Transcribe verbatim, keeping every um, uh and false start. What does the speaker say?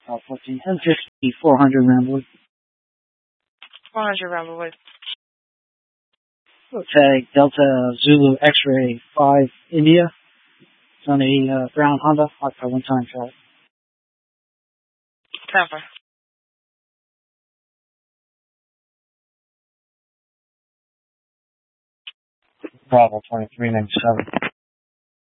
Uh, fourteen, M fifty, four hundred Ramblewood. four hundred Ramblewood. Tag Delta Zulu X-Ray five India. It's on a uh, brown Honda. Hot for one time shot. Tampa. Bravo twenty-three ninety-seven.